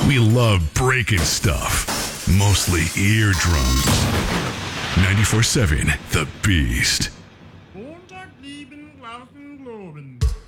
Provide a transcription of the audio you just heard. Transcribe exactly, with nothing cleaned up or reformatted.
We love breaking stuff, mostly eardrums. ninety-four seven The Beast. Montag, lieben, glauben, globen.